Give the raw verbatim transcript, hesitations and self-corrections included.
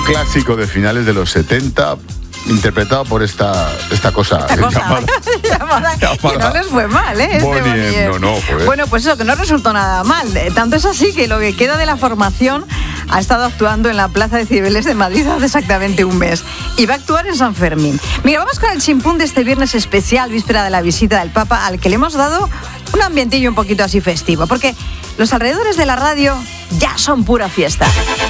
clásico de finales de los setenta, interpretado por esta, esta cosa, esta cosa llamada, llamada, llamada que no les fue mal, ¿eh? Bonnie Este M. No, no, joder. Bueno, pues eso, que no resultó nada mal. Tanto es así que lo que queda de la formación ha estado actuando en la Plaza de Cibeles de Madrid hace exactamente un mes. Y va a actuar en San Fermín. Mira, vamos con el chimpún de este viernes especial, víspera de la visita del Papa, al que le hemos dado un ambientillo un poquito así festivo, porque los alrededores de la radio ya son pura fiesta.